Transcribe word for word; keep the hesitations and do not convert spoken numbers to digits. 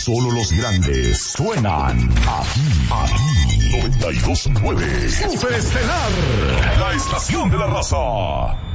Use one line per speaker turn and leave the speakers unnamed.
Solo los grandes suenan aquí, aquí. noventa y dos punto nueve. Superestelar, la estación de la raza.